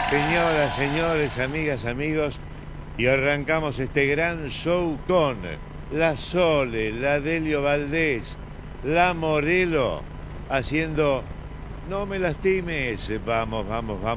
Señoras, señores, amigas, amigos, y arrancamos este gran show con la Sole, la Delio Valdés, la Morelo, haciendo No me lastimes. Vamos, vamos, vamos.